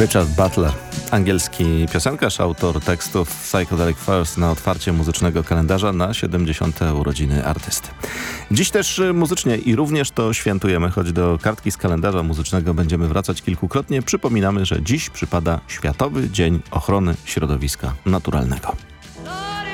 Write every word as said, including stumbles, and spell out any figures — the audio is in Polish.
Richard Butler, angielski piosenkarz, autor tekstów Psychedelic Furs na otwarcie muzycznego kalendarza na siedemdziesiąte urodziny artysty. Dziś też muzycznie i również to świętujemy, choć do kartki z kalendarza muzycznego będziemy wracać kilkukrotnie. Przypominamy, że dziś przypada Światowy Dzień Ochrony Środowiska Naturalnego.